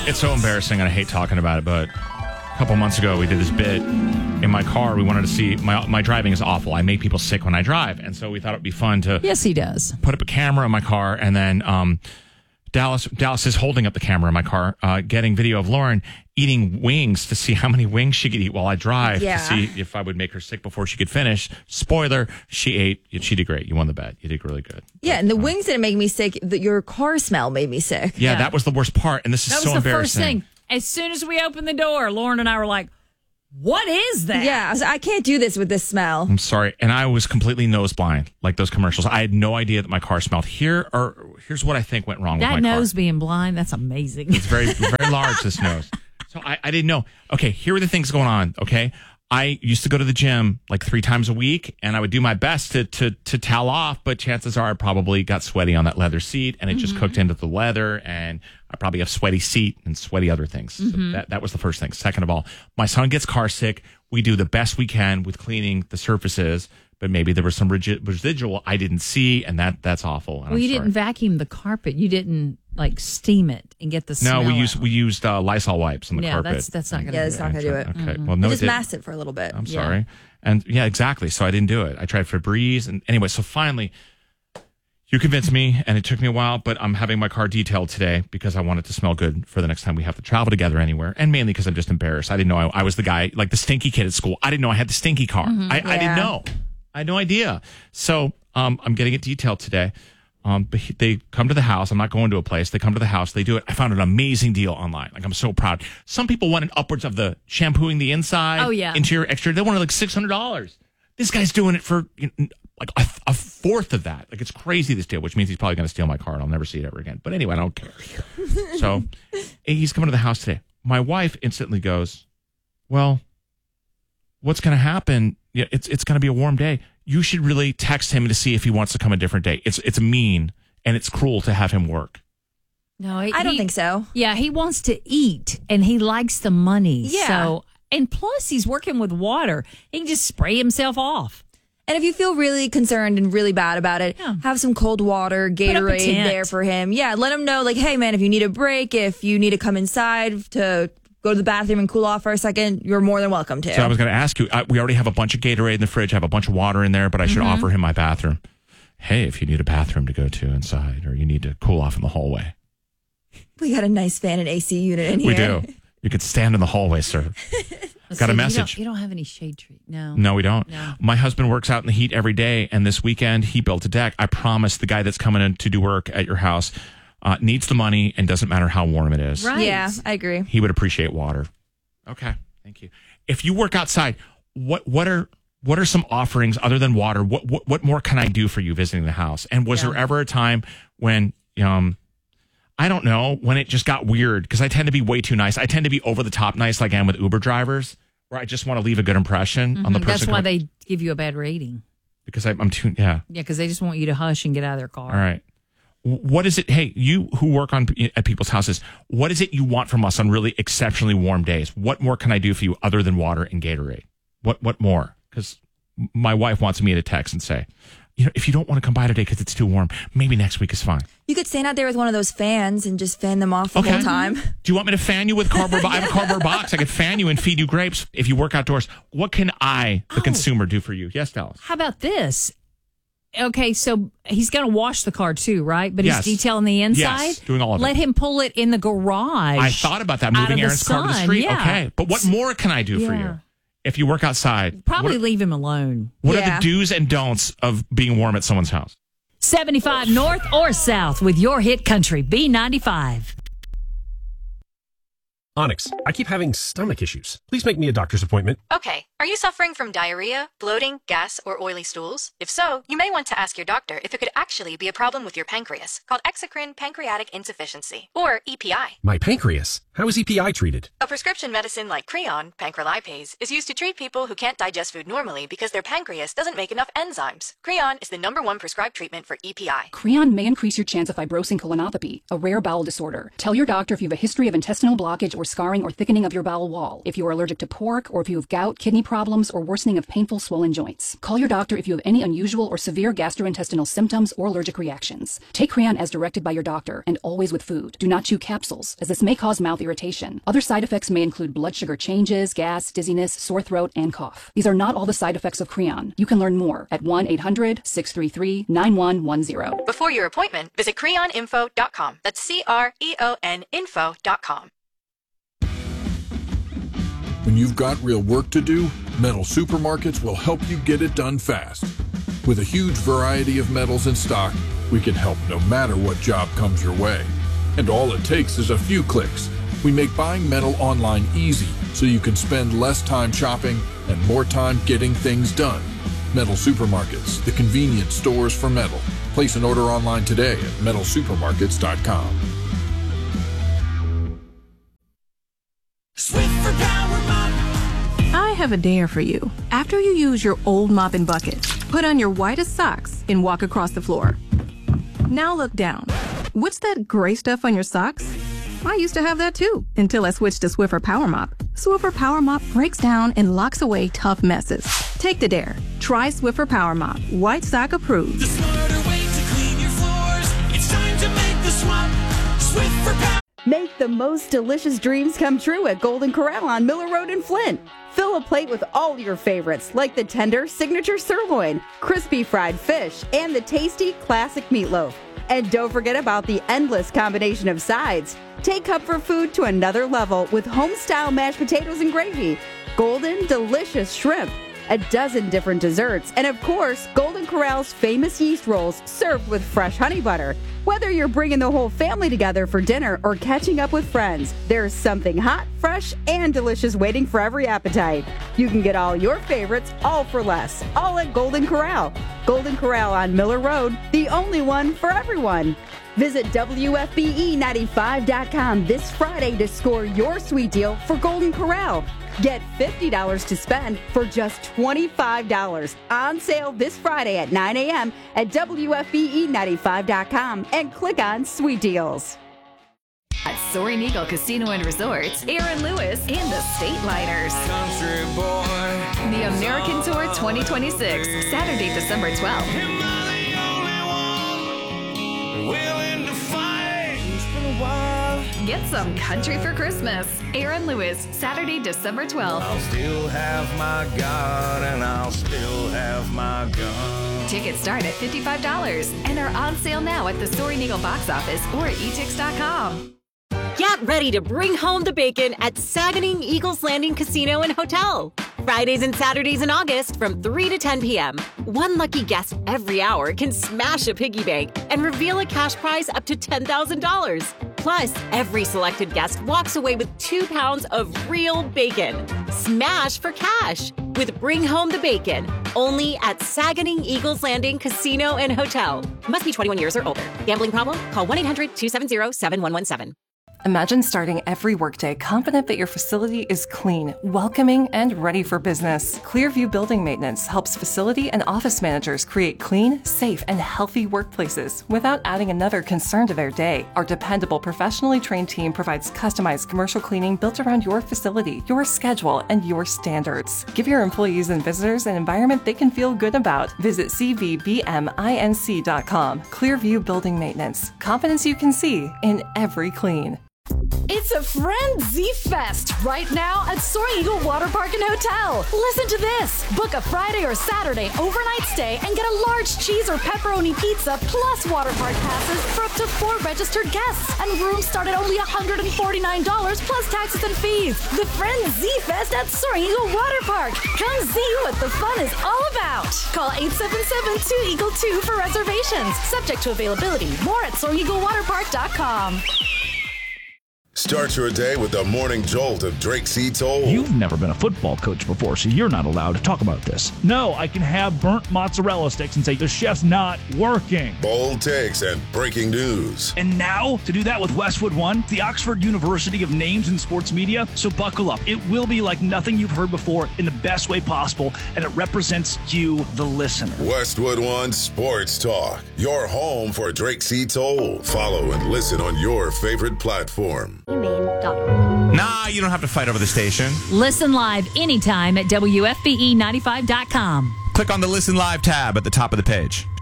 It's so embarrassing, and I hate talking about it, but a couple months ago, we did this bit in my car. We wanted to see, my driving is awful. I make people sick when I drive, and so we thought it would be fun to Yes, he does. put up a camera in my car, and then Dallas is holding up the camera in my car, getting video of Lauren eating wings to see how many wings she could eat while I drive to see if I would make her sick before she could finish. Spoiler, she ate. She did great. You won the bet. You did really good. Yeah, and the wings didn't make me sick. Your car smell made me sick. Yeah, that was the worst part, and this is so embarrassing. That was the first thing. As soon as we opened the door, Lauren and I were like, what is that? Yeah, I was like, I can't do this with this smell. I'm sorry. And I was completely nose blind, like those commercials. I had no idea that my car smelled. Here's what I think went wrong with my car. That nose being blind, that's amazing. It's very, very large, this nose. So I didn't know. Okay, here are the things going on, okay? I used to go to the gym like 3 times a week, and I would do my best to towel off, but chances are I probably got sweaty on that leather seat, and it just cooked into the leather, and I probably have sweaty seat and sweaty other things. So that was the first thing. Second of all, my son gets car sick. We do the best we can with cleaning the surfaces, but maybe there was some residual I didn't see, and that's awful. Well, you didn't vacuum the carpet. You didn't like steam it and get the smell. No, we out. used Lysol wipes on the carpet. That's not going to. Yeah, it's not going to do it. Okay, well, no, Just masked it for a little bit. I'm sorry, and yeah, exactly. So I didn't do it. I tried Febreze, and anyway, so finally, you convinced me, and it took me a while, but I'm having my car detailed today because I want it to smell good for the next time we have to travel together anywhere, and mainly because I'm just embarrassed. I didn't know I was the guy, like the stinky kid at school. I didn't know I had the stinky car. I didn't know. I had no idea. So I'm getting it detailed today. But they come to the house. I'm not going to a place. They come to the house. They do it. I found an amazing deal online. Like, I'm so proud. Some people wanted upwards of the shampooing the inside. Oh, yeah. Interior, exterior. They wanted like $600. This guy's doing it for like a fourth of that. Like, it's crazy, this deal, which means he's probably going to steal my car and I'll never see it ever again. But anyway, I don't care. So he's coming to the house today. My wife instantly goes, well, what's going to happen? Yeah, it's going to be a warm day. You should really text him to see if he wants to come a different day. It's mean and it's cruel to have him work. No, I don't think so. Yeah, he wants to eat and he likes the money. Yeah. So, and plus he's working with water. He can just spray himself off. And if you feel really concerned and really bad about it, have some cold water, Gatorade there for him. Yeah, let him know, like, hey, man, if you need a break, if you need to come inside to go to the bathroom and cool off for a second, you're more than welcome to. So I was going to ask you, we already have a bunch of Gatorade in the fridge. I have a bunch of water in there, but I should offer him my bathroom. Hey, if you need a bathroom to go to inside or you need to cool off in the hallway. We got a nice fan and AC unit in here. We do. You could stand in the hallway, sir. Got a message. You don't have any shade tree. No. No, we don't. No. My husband works out in the heat every day, and this weekend he built a deck. I promise the guy that's coming in to do work at your house needs the money and doesn't matter how warm it is. Right. Yeah, I agree. He would appreciate water. Okay, thank you. If you work outside, what are some offerings other than water? What more can I do for you visiting the house? And was there ever a time when I don't know, when it just got weird? Because I tend to be way too nice. I tend to be over the top nice, like I am with Uber drivers, where I just want to leave a good impression on the person. That's why they give you a bad rating. Because I'm too Yeah, because they just want you to hush and get out of their car. All right. What is it? Hey, you who work at people's houses, what is it you want from us on really exceptionally warm days? What more can I do for you other than water and Gatorade? What more? Because my wife wants me to text and say, if you don't want to come by today because it's too warm, maybe next week is fine. You could stand out there with one of those fans and just fan them off the whole time. Do you want me to fan you with cardboard? I have a cardboard box. I could fan you and feed you grapes if you work outdoors. What can I, the consumer, do for you? Yes, Dallas. How about this? Okay, so he's going to wash the car too, right? But he's detailing the inside? Yes, doing all of it. Let him pull it in the garage. I thought about that, moving Aaron's car to the street. Yeah. Okay, but what more can I do for you? If you work outside. Probably leave him alone. What are the do's and don'ts of being warm at someone's house? 75 north or south with your hit country, B95. Onyx, I keep having stomach issues. Please make me a doctor's appointment. Okay. Are you suffering from diarrhea, bloating, gas, or oily stools? If so, you may want to ask your doctor if it could actually be a problem with your pancreas, called exocrine pancreatic insufficiency, or EPI. My pancreas? How is EPI treated? A prescription medicine like Creon, pancrelipase, is used to treat people who can't digest food normally because their pancreas doesn't make enough enzymes. Creon is the #1 prescribed treatment for EPI. Creon may increase your chance of fibrosing colonopathy, a rare bowel disorder. Tell your doctor if you have a history of intestinal blockage or or scarring or thickening of your bowel wall, if you are allergic to pork, or if you have gout, kidney problems, or worsening of painful swollen joints. Call your doctor if you have any unusual or severe gastrointestinal symptoms or allergic reactions. Take Creon as directed by your doctor, and always with food. Do not chew capsules, as this may cause mouth irritation. Other side effects may include blood sugar changes, gas, dizziness, sore throat, and cough. These are not all the side effects of Creon. You can learn more at 1-800-633-9110. Before your appointment, visit creoninfo.com. That's CREON info.com. When you've got real work to do, Metal Supermarkets will help you get it done fast. With a huge variety of metals in stock, we can help no matter what job comes your way. And all it takes is a few clicks. We make buying metal online easy so you can spend less time shopping and more time getting things done. Metal Supermarkets, the convenient stores for metal. Place an order online today at metalsupermarkets.com. Swiffer Power Mop. I have a dare for you. After you use your old mop and bucket, put on your whitest socks and walk across the floor. Now look down. What's that gray stuff on your socks? I used to have that too, until I switched to Swiffer Power Mop. Swiffer Power Mop breaks down and locks away tough messes. Take the dare. Try Swiffer Power Mop. White sock approved. The smarter way to clean your floors. It's time to make the swap. Swiffer Power. Make the most delicious dreams come true at Golden Corral on Miller Road in Flint. Fill a plate with all your favorites, like the tender signature sirloin, crispy fried fish, and the tasty classic meatloaf. And don't forget about the endless combination of sides. Take comfort food to another level with home-style mashed potatoes and gravy, golden, delicious shrimp, a dozen different desserts, and of course, Golden Corral's famous yeast rolls served with fresh honey butter. Whether you're bringing the whole family together for dinner or catching up with friends, there's something hot, fresh, and delicious waiting for every appetite. You can get all your favorites, all for less, all at Golden Corral. Golden Corral on Miller Road, the only one for everyone. Visit WFBE95.com this Friday to score your sweet deal for Golden Corral. Get $50 to spend for just $25. On sale this Friday at 9 a.m. at WFBE95.com and click on Sweet Deals. At Soaring Eagle Casino and Resorts, Aaron Lewis and the State Liners. Country boy. The American Tour 2026, Saturday, December 12th. Willing to fight. It's been a while. Get some country for Christmas. Aaron Lewis, Saturday, December 12th. I'll still have my God and I'll still have my gun. Tickets start at $55 and are on sale now at the Soaring Eagle box office or at etix.com. Get ready to bring home the bacon at Saganing Eagles Landing Casino and Hotel. Fridays and Saturdays in August from 3 to 10 p.m. One lucky guest every hour can smash a piggy bank and reveal a cash prize up to $10,000. Plus, every selected guest walks away with 2 pounds of real bacon. Smash for cash with Bring Home the Bacon. Only at Saganing Eagles Landing Casino and Hotel. Must be 21 years or older. Gambling problem? Call 1-800-270-7117. Imagine starting every workday confident that your facility is clean, welcoming, and ready for business. Clearview Building Maintenance helps facility and office managers create clean, safe, and healthy workplaces without adding another concern to their day. Our dependable, professionally trained team provides customized commercial cleaning built around your facility, your schedule, and your standards. Give your employees and visitors an environment they can feel good about. Visit cvbminc.com. Clearview Building Maintenance. Confidence you can see in every clean. It's a Frenzy Fest right now at Soaring Eagle Water Park and Hotel. Listen to this. Book a Friday or Saturday overnight stay and get a large cheese or pepperoni pizza plus water park passes for up to 4 registered guests. And rooms start at only $149 plus taxes and fees. The Frenzy Fest at Soaring Eagle Water Park. Come see what the fun is all about. Call 877-2EAGLE-2 for reservations. Subject to availability. More at SoaringEagleWaterPark.com. Start your day with the morning jolt of Drake C. Toll. You've never been a football coach before, so you're not allowed to talk about this. No, I can have burnt mozzarella sticks and say the chef's not working. Bold takes and breaking news. And now, to do that with Westwood One, the Oxford University of Names in Sports Media. So buckle up. It will be like nothing you've heard before in the best way possible, and it represents you, the listener. Westwood One Sports Talk, your home for Drake C. Toll. Follow and listen on your favorite platform. humane.org. Nah, you don't have to fight over the station. Listen live anytime at WFBE95.com. Click on the Listen Live tab at the top of the page.